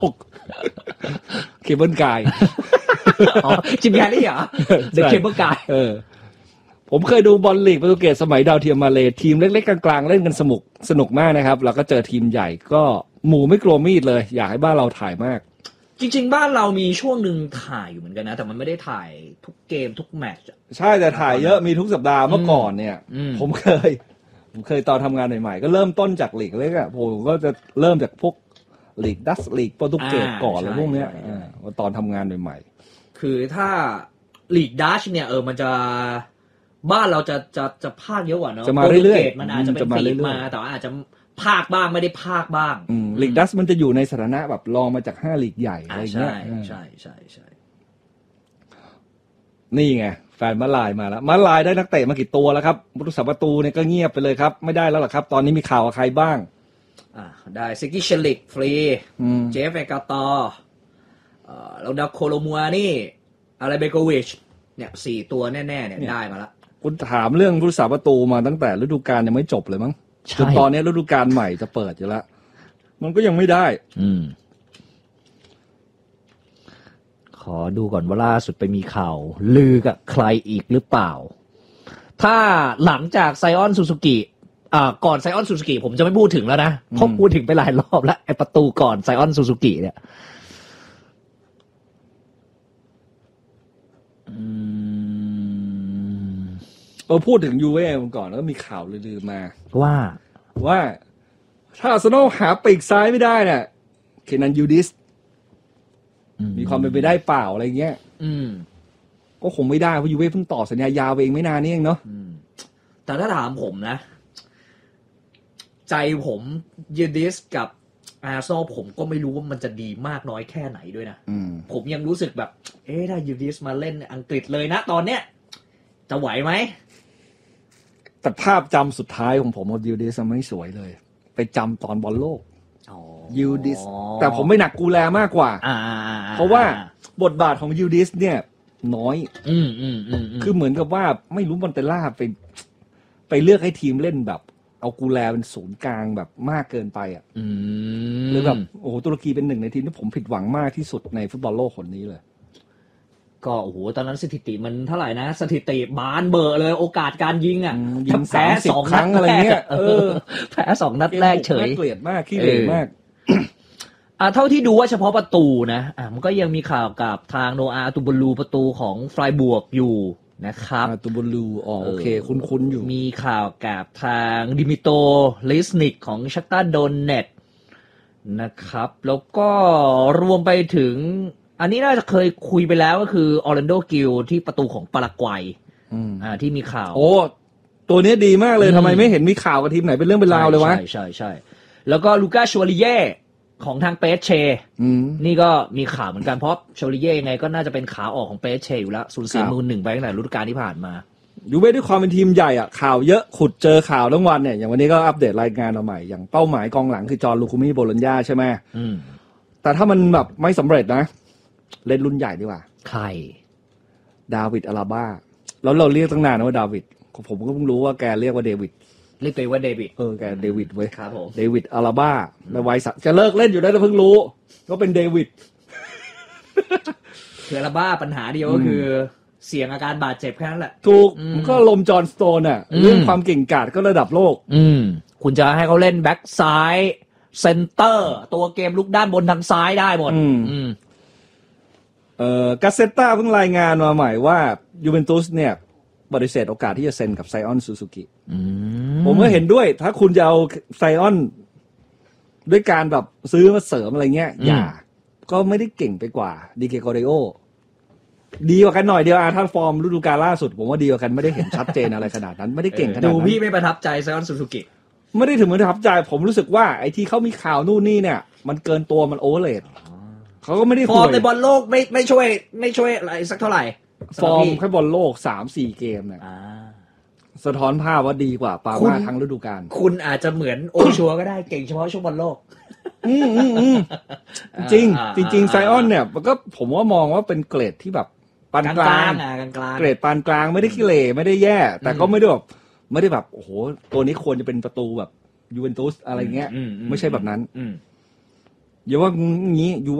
พวกเคเบิลกายอ๋อจิมแคร์รี่เหรอเดอะเคเบิลกายผมเคยดูบอลลีกโปรตุเกสสมัยดาวเทียมมาเลทีมเล็กๆกลางๆเล่นกันสนุกมากนะครับแล้วก็เจอทีมใหญ่ก็หมูไม่กลัวมีดเลยอยากให้บ้านเราถ่ายมากจริงๆบ้านเรามีช่วงหนึ่งถ่ายอยู่เหมือนกันนะแต่มันไม่ได้ถ่ายทุกเกมทุกแมตช์ใช่แต่ถ่ายเยอะมีทุกสัปดาห์เมื่อก่อนเนี่ยผมเคยตอนทำงานใหม่ๆก็เริ่มต้นจากลีกเล็กอ่ะผมก็จะเริ่มจากพวกลีกดัชลีกโปรตุเกสก่อนแล้วพวกเนี้ยตอนทำงานใหม่ๆคือถ้าลีกดัชเนี่ยมันจะบ้านเราจะภาคเยอะกว่าเนาะจะมาเรื่อยๆมันอาจจะเป็นลีกมาแต่ว่าอาจจะภาคบ้างไม่ได้ภาคบ้างลีกดัชมันจะอยู่ในสถานะแบบรองมาจาก5ลีกใหญ่อะไรเงี้ยใช่นี่ไงแฟนมาลายมาแล้วมาลายได้นักเตะมากี่ตัวแล้วครับผู้รักษาประตูเนี่ยก็เงียบไปเลยครับไม่ได้แล้วหรอครับตอนนี้มีข่าวกับใครบ้างได้ซิกิเชลิกฟรีเจฟเอกาตอแล้วดาโคโลมัวนี่อะไรเบโกวิชเนี่ย4ตัวแน่ๆเนี่ยได้มาแล้วคุณถามเรื่องผู้รักษาประตูมาตั้งแต่ฤดูกาลยังไม่จบเลยมั้งจนตอนนี้ฤดูกาลใหม่จะเปิดอยู่แล้วมันก็ยังไม่ได้ขอดูก่อนว่าล่าสุดไปมีข่าวลือกับใครอีกหรือเปล่าถ้าหลังจากไซออนซูซูกิก่อนไซออนซูซูกิผมจะไม่พูดถึงแล้วนะเพราะพูดถึงไปหลายรอบแล้วไอ้ประตูก่อนไซออนซูซูกิเนี่ยพูดถึงยูเว่ก่อนแล้วก็มีข่าวลือมาว่าถ้าอาร์เซนอลหาปีกซ้ายไม่ได้เนี่ยเคนนันยูดิสมีความเป็นไปได้เปล่าอะไรเงี้ยก็คงไม่ได้เพราะยูเว่เพิ่งต่อสัญญายาวเองไม่นานนี่เองเนาะแต่ถ้าถามผมนะใจผมยูดิสกับอาร์เซนอลผมก็ไม่รู้ว่ามันจะดีมากน้อยแค่ไหนด้วยนะผมยังรู้สึกแบบถ้ายูดิสมาเล่นอังกฤษเลยนะตอนเนี้ยจะไหวไหมแต่ภาพจำสุดท้ายของผมกับยูดิสไม่สวยเลยไปจำตอนบอลโลกยูดิสแต่ผมไม่หนักกูแลมากกว่าเพราะว่าบทบาทของยูดิสเนี่ยน้อยคือเหมือนกับว่าไม่รู้มอนเตล่าไปเลือกให้ทีมเล่นแบบเอากูแลเป็นศูนย์กลางแบบมากเกินไปหรือแบบโอ้โหตุรกีเป็นหนึ่งในทีมที่ผมผิดหวังมากที่สุดในฟุตบอลโลกคนนี้เลยก็โอ้โหตอนนั้นสถิติมันเท่าไหร่นะสถิติบานเบอร์เลยโอกาสการยิงยิงแพ้2 ครั้งอะไรเงี้ยแพ้2 นัดแรกเฉยเกลียดมากขี้เหร่มากเท่าที่ดูว่าเฉพาะประตูนะมันก็ยังมีข่าวกับทางโนอาตูบูลูประตูของไฟบวกอยู่นะครับตูบูลูโอเคคุ้นๆอยู่มีข่าวกับทางดิมิโตลิสนิกของชักตาโดนเน็ตนะครับแล้วก็รวมไปถึงอันนี้น่าจะเคยคุยไปแล้วก็คือออร์แลนโดกิลที่ประตูของปารากวัยที่มีข่าวตัวนี้ดีมากเลยทำไมไม่เห็นมีข่าวกับทีมไหนเป็นเรื่องเป็นราวเลยวะใช่แล้วก็ลูก้าชัวริเย่ของทางเปเชนี่ก็มีข่าวเหมือนกันเพราะชัวริเย่ยังไงก็น่าจะเป็นขาออกของเปเชอยู่แล้วสูญเสียมือ1ไปตั้งแต่ฤดูกาลที่ผ่านมายูเว่ด้วยความเป็นทีมใหญ่ข่าวเยอะขุดเจอข่าวทั้งวันเนี่ยอย่างวันนี้ก็อัปเดตรายงานเอาใหม่อย่างเป้าหมายกองหลังคือจอร์นลูคูมิโบโลญญาใช่ไหมแต่ถ้ามันแบบไม่สำเร็จนะเล่นรุ่นใหญ่ดีกว่าใครดาวิดอาราบ้าแล้วเราเรียกตั้งนานว่าดาวิดผมก็เพิ่งรู้ว่าแกเรียกว่าเดวิดเรียกตัวว่าเดวิดแกเดวิดเว้ยครับผมเดวิดอาราบ้าในวัยจะเลิกเล่นอยู่ได้แต่เพิ่งรู้ก็เป็นเดวิดคืออาราบ้าปัญหาเดียวก็คือเสี่ยงอาการบาดเจ็บแค่นั้นแหละถูกมันก็ลมจอห์นสโตนเรื่องความเก่งกาจก็ระดับโลกคุณจะให้เขาเล่นแบ็คซ้ายเซนเตอร์ตัวเกมลุกด้านบนทางซ้ายได้หมดกาเซต้าเพิ่งรายงานมาใหม่ว่ายูเวนตุสเนี่ยปฏิเสธโอกาสที่จะเซ็นกับไซออนซูซูกิผมก็เห็นด้วยถ้าคุณจะเอาไซออนด้วยการแบบซื้อมาเสริมอะไรเงี้ยก็ไม่ได้เก่งไปกว่าดีเกโกเรโอดีกว่ากันหน่อยเดียวถ้าฟอร์มฤดูกาลล่าสุดผมว่าดีกว่ากันไม่ได้เห็นชัดเจนอะไรขนาดนั้นไม่ได้เก่งขนาดนั้นดูพี่ไม่ประทับใจไซออนซูซูกิไม่ได้ถึงไม่ประทับใจผมรู้สึกว่าไอ้ที่เขามีข่าวนู่นนี่เนี่ยมันเกินตัวมันโอเวอร์เรทเขาก็ไม่ได้ฟอร์มในบอลโลกไม่ช่วยอะไรสักเท่าไหร่ฟอร์มแค่บอลโลก 3-4 เกมเนี่ยสะท้อนภาพว่าดีกว่าปาม่าทั้งฤดูกาลคุณอาจจะเหมือนโอชัวก็ได้เก่งเฉพาะช่วงบอลโลกจริงไซออนเนี่ยก็ผมว่ามองว่าเป็นเกรดที่แบบปานกลางเกรดปานกลางไม่ได้ขี้เหร่ไม่ได้แย่แต่ก็ไม่ได้แบบโอ้โหตัวนี้ควรจะเป็นประตูแบบยูเวนตุสอะไรเงี้ยไม่ใช่แบบนั้นอย่าว่างี้ยู